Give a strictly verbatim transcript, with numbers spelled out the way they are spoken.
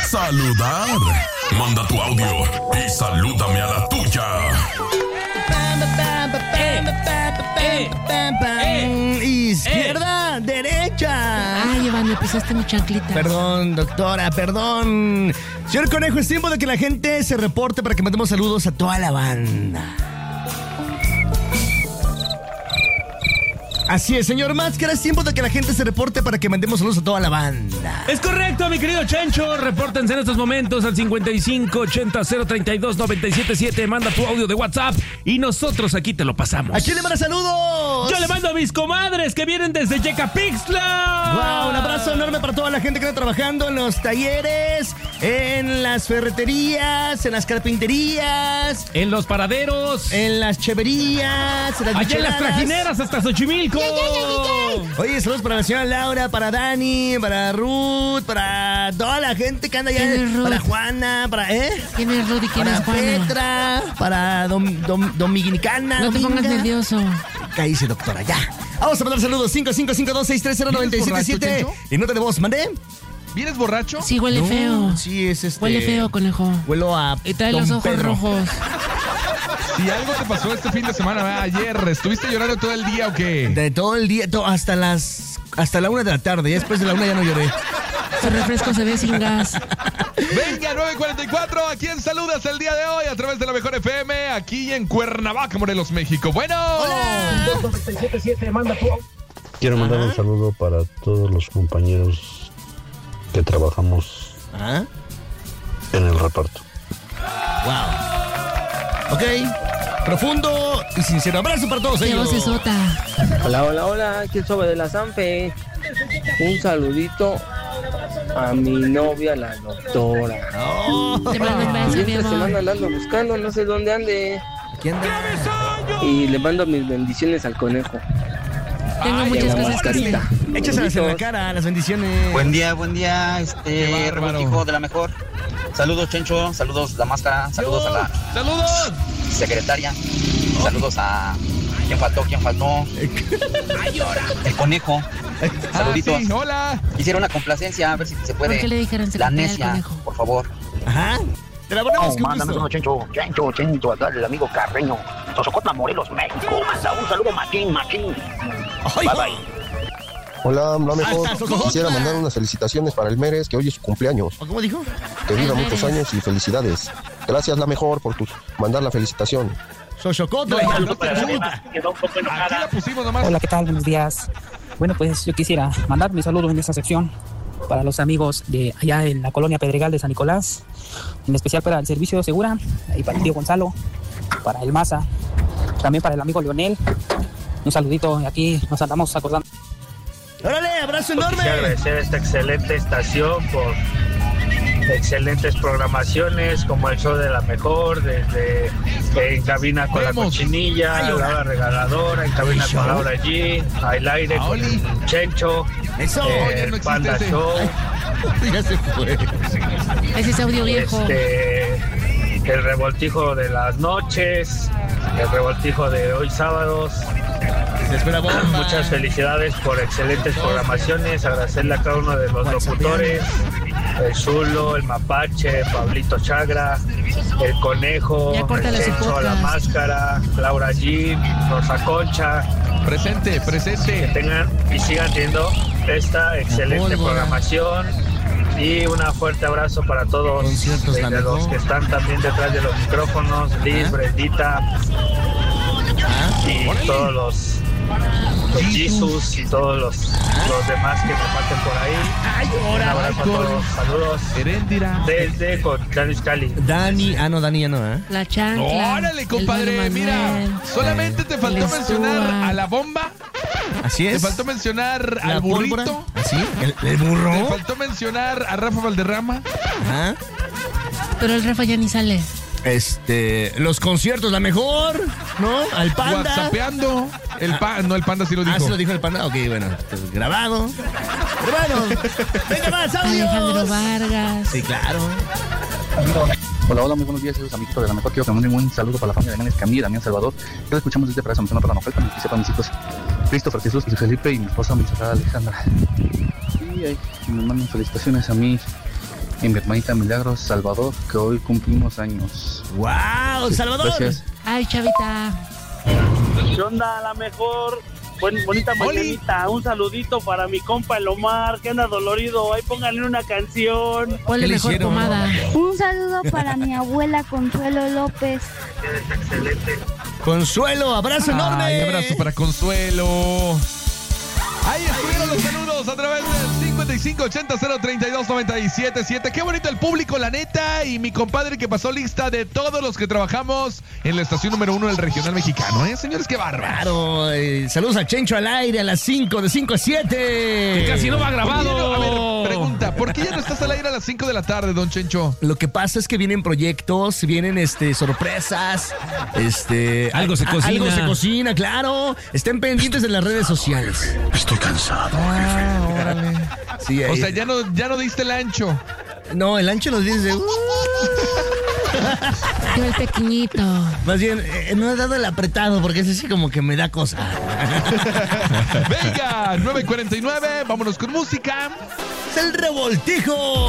saludar. Manda tu audio y salúdame a la tuya. Eh, eh, Izquierda, eh. derecha. Ay, Iván, me pisaste mi chanclita. Perdón, doctora, perdón. Señor Conejo, es tiempo de que la gente se reporte para que mandemos saludos a toda la banda. Así es, señor Máscara, es tiempo de que la gente se reporte para que mandemos saludos a toda la banda. Es correcto, mi querido Chencho. Repórtense en estos momentos al cincuenta y cinco ochenta cero treinta y dos noventa y siete siete. Manda tu audio de WhatsApp y nosotros aquí te lo pasamos. ¿A quién le manda saludos? Yo le mando a mis comadres que vienen desde Yecapixtla. Wow, un abrazo enorme para toda la gente que está trabajando en los talleres, en las ferreterías, en las carpinterías, en los paraderos, en las cheverías, en las allá en las micheladas. trajineras hasta Xochimilco. Oye, saludos para la señora Laura, para Dani, para Ruth, para toda la gente que anda allá. Para Juana, para, ¿eh? ¿Quién es Ruth y quién para es Juana? Petra, para Dom, Dom, Dominicana. No te Dominga. pongas nervioso. Cállese, doctora, ya. Vamos a mandar saludos. cinco cinco cinco dos seis tres cero nueve siete siete. Y nota de voz, ¿mandé? ¿Vienes borracho? Sí, huele no, feo. Sí, es este. Huele feo, conejo. Huelo a. Y trae Don los ojos Pedro. rojos. Si algo te pasó este fin de semana, ¿verdad? Ayer, ¿estuviste llorando todo el día o qué? De todo el día, to- hasta las. Hasta la una de la tarde. Y después de la una ya no lloré. Su refresco se ve sin gas. Venga, nueve cuarenta y cuatro, ¿a quién saludas el día de hoy? A través de la Mejor F M, aquí en Cuernavaca, Morelos, México. Bueno. ¡Hola! Quiero mandar un saludo para todos los compañeros que trabajamos ¿Ah? en el reparto. Wow. Ok. Profundo y sincero abrazo para todos Qué ellos. voz sota. Hola, hola, hola, aquí soy de la Sanfe. Un saludito a mi novia, la doctora. Oh. Te mando un beso, mi Siempre se me amor. anda andando buscando, no sé dónde ande. ¿Quién anda? Y le mando mis bendiciones al conejo. Tengo Ay, muchas la cosas que hacer. mascarita. Échaselas en la Saluditos. cara, las bendiciones. Buen día, buen día, Qué este bárbaro. revoltijo de la mejor. Saludos, Chencho, saludos la máscara, saludos a la ¡Saludos! secretaria, saludos a quién faltó, quién faltó. El conejo. Saluditos. Ah, sí, hola. Quisiera una complacencia, a ver si se puede. ¿Por qué le dijeron La secretaria al necia, conejo? por favor. Ajá. Te la ponemos, qué Mándame gusto. uno, Chencho, Chencho, Chencho, acá el amigo Carreño, Sosocotla, Morelos, México. Manda un saludo, Machín, Machín. Ay, Bye, bye. Hola, la mejor. Hasta Sosojotla. Quisiera mandar unas felicitaciones para el Meres, que hoy es su cumpleaños. ¿O ¿Cómo dijo? Que viva El muchos Meres. años y felicidades. Gracias, la mejor, por tu mandar la felicitación. Xochocotla. No, hija. no te ayuda. Quedó un poco Aquí enojada. la pusimos nomás. Hola, ¿qué tal? Buenos días. Bueno, pues yo quisiera mandar mi saludo en esta sección para los amigos de allá en la colonia Pedregal de San Nicolás, en especial para el Servicio Segura, y para el tío Gonzalo, para el Maza, también para el amigo Leonel. Un saludito, y aquí nos andamos acordando. ¡Órale! ¡Abrazo enorme! Quisiera agradecer a esta excelente estación por excelentes programaciones como el show de la mejor, desde En Cabina con Vemos. la Cochinilla, Ay, ahora. Laura Regaladora, En Cabina ¿El con show? Laura G, Al Aire Ah, con Oli. Chencho, Eso. eh, Oye, no el existe Panda ese. Show, Ya se fue. Ese es audio viejo. este, el revoltijo de las noches, el revoltijo de hoy sábados. Se espera bomba. Muchas felicidades por excelentes programaciones. Agradecerle a cada uno de los locutores, el Zulo, el Mapache, Pablito Chagra, el Conejo, Ya el córtale su Chencho, la podcast. Máscara, Laura G, Rosa Concha. Presente, Que presente. tengan y sigan teniendo esta excelente pólvora. programación. Y un fuerte abrazo para todos, Conciertos, la desde los mejor. que están también detrás de los micrófonos, Liz, Ah. Brendita Ah, y Órale. todos los, los Jesus y todos los, los demás que me pasen por ahí. Un abrazo a todos, saludos Heréndira. desde Contlanis, Cali. Dani. Ah, no, Dani ya no, ¿eh? La chancla. Órale, el compadre, Don mira. Manuel. Solamente te faltó El mencionar Stuart. a la bomba. Así Te es. faltó mencionar La al pólvora. burrito. ¿Así? ¿El, el burro? Te faltó mencionar a Rafa Valderrama. Ajá. Pero el Rafa ya ni sale. Este, los conciertos, la mejor, ¿no? Al panda. WhatsAppeando. El pa no, el panda sí lo dijo. Ah, ¿sí lo dijo el panda? Ok, bueno, pues, grabado. Grabado. Venga más, Alejandro audio. Vargas. Sí, claro. Hola, hola, muy buenos días, soy amiguitos de la mejor. Quiero que manden un saludo para la familia de Damián Escamilla y Damián Salvador. Yo lo escuchamos desde Praza, Menciono para Nopal, para que sepan mis hijos Christopher, Jesús, José Felipe y mi esposa, mi hija Alejandra. Y ahí me mandan felicitaciones a mí y mi hermanita Milagros Salvador, que hoy cumplimos años. ¡Wow, Sí, Salvador! gracias. Ay, chavita. ¿Qué onda? La mejor. Buen, bonita mañanita. Un saludito para mi compa el Omar, que anda dolorido. Ahí pónganle una canción. ¿Cuál es mejor pomada? Un saludo para mi abuela Consuelo López. Consuelo, abrazo enorme. Ay, abrazo para Consuelo. Ahí estuvieron los saludos a través del cincuenta y cinco ochenta cero treinta y dos noventa y siete siete. Qué bonito el público, la neta. Y mi compadre que pasó lista de todos los que trabajamos en la estación número uno del regional mexicano, ¿eh? Señores, qué bárbaro. Claro, eh, saludos a Chencho al aire a las cinco, de cinco a siete. Que casi no va grabado. A ver, pregunta, ¿por qué ya no estás al aire a las cinco de la tarde, don Chencho? Lo que pasa es que vienen proyectos, vienen este sorpresas, este algo se a, cocina. Algo se cocina, claro. Estén pendientes de las redes sociales. Estoy cansado. Ah, órale. Sí, O ahí. sea, ya no, ya no diste el ancho. No, el ancho nos dice. Uh, Yo el pequeñito. más bien, eh, no he dado el apretado porque es así como que me da cosa. Venga, nueve cuarenta y nueve, vámonos con música. Es el revoltijo.